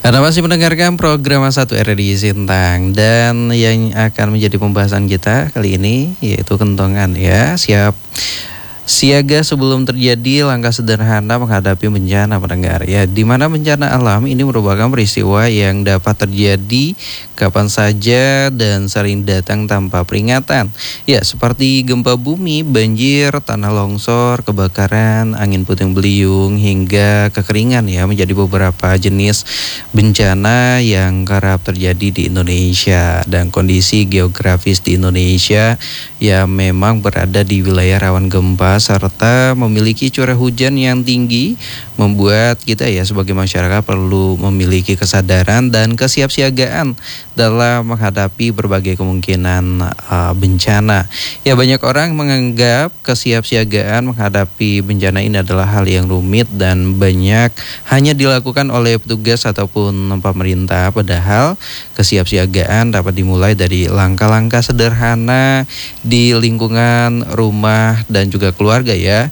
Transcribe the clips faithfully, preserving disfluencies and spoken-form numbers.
Anda masih mendengarkan program satu R R I Sintang, dan yang akan menjadi pembahasan kita kali ini yaitu kentongan ya. Siap siaga sebelum terjadi langkah sederhana menghadapi bencana pendengar ya. Di mana bencana alam ini merupakan peristiwa yang dapat terjadi kapan saja dan sering datang tanpa peringatan. Ya, seperti gempa bumi, banjir, tanah longsor, kebakaran, angin puting beliung hingga kekeringan ya, menjadi beberapa jenis bencana yang kerap terjadi di Indonesia. Dan kondisi geografis di Indonesia ya memang berada di wilayah rawan gempa serta memiliki curah hujan yang tinggi, membuat kita ya sebagai masyarakat perlu memiliki kesadaran dan kesiapsiagaan dalam menghadapi berbagai kemungkinan uh, bencana. Ya, banyak orang menganggap kesiapsiagaan menghadapi bencana ini adalah hal yang rumit dan banyak hanya dilakukan oleh petugas ataupun pemerintah, padahal kesiapsiagaan dapat dimulai dari langkah-langkah sederhana di lingkungan rumah dan juga keluarga ya.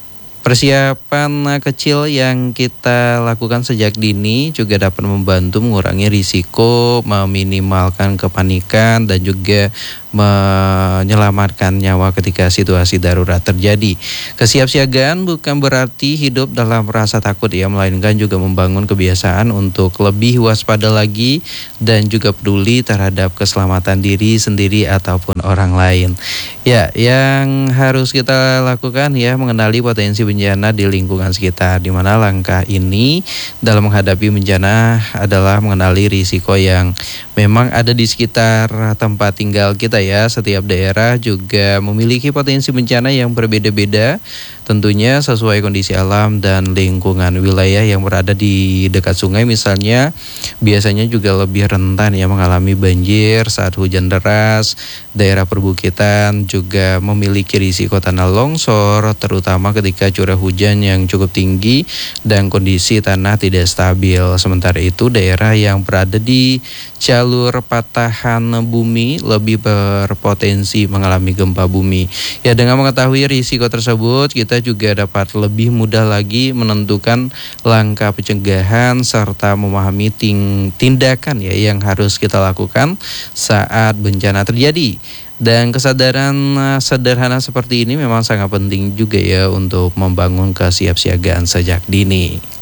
Persiapan kecil yang kita lakukan sejak dini juga dapat membantu mengurangi risiko, meminimalkan kepanikan, dan juga menyelamatkan nyawa ketika situasi darurat terjadi. Kesiapsiagaan bukan berarti hidup dalam rasa takut ya, melainkan juga membangun kebiasaan untuk lebih waspada lagi dan juga peduli terhadap keselamatan diri sendiri ataupun orang lain. Ya, yang harus kita lakukan ya mengenali potensi bencana di lingkungan sekitar, di mana langkah ini dalam menghadapi bencana adalah mengenali risiko yang memang ada di sekitar tempat tinggal kita ya. Setiap daerah juga memiliki potensi bencana yang berbeda-beda, tentunya sesuai kondisi alam dan lingkungan. Wilayah yang berada di dekat sungai misalnya biasanya juga lebih rentan ya mengalami banjir saat hujan deras. Daerah perbukitan juga memiliki risiko tanah longsor, terutama ketika curah hujan yang cukup tinggi dan kondisi tanah tidak stabil. Sementara itu daerah yang berada di jalur patahan bumi lebih berpotensi mengalami gempa bumi. Ya, dengan mengetahui risiko tersebut, kita juga dapat lebih mudah lagi menentukan langkah pencegahan serta memahami ting- tindakan ya yang harus kita lakukan saat bencana terjadi. Dan kesadaran sederhana seperti ini memang sangat penting juga ya untuk membangun kesiapsiagaan sejak dini.